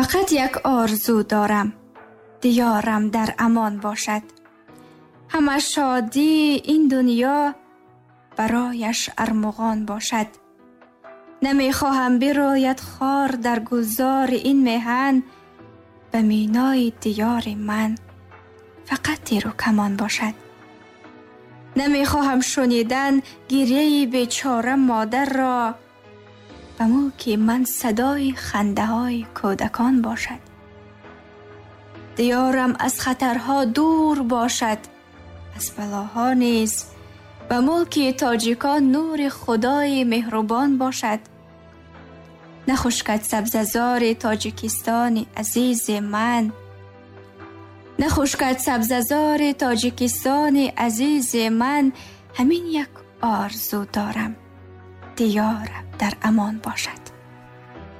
فقط یک آرزو دارم، دیارم در امان باشد. همه شادی این دنیا برایش ارمغان باشد. نمیخواهم براید خار در گلزار این میهن، به مینای دیار من فقط تیر و کمان باشد. نمیخواهم شنیدن گریه بیچاره مادر را، به موک من صدای خنده های کودکان باشد. دیارم از خطرها دور باشد، از بلاها نیز به ملک تاجیکان نور خدای مهربان باشد. نخشکد سبززار تاجیکستان عزیز من، نخشکد سبززار تاجیکستان عزیز من. همین یک آرزو دارم، دیارم در امان باشد.